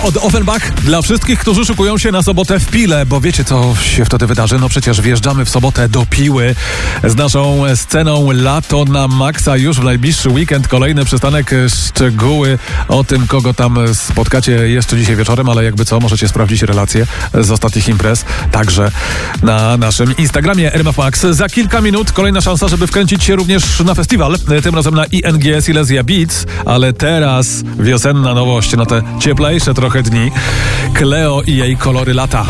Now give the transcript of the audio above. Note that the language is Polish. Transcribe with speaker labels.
Speaker 1: Od Offenbach dla wszystkich, którzy szykują się na sobotę w Pile, bo wiecie, co się wtedy wydarzy? No przecież wjeżdżamy w sobotę do Piły z naszą sceną Lato na Maxa już w najbliższy weekend. Kolejny przystanek, szczegóły o tym, kogo tam spotkacie jeszcze dzisiaj wieczorem, ale jakby co, możecie sprawdzić relacje z ostatnich imprez, także na naszym Instagramie RMF Max. Za kilka minut kolejna szansa, żeby wkręcić się również na festiwal, tym razem na ING Silesia Beats, ale teraz wiosenna nowość na te cieplejsze trochę dni. Cleo i jej kolory lata.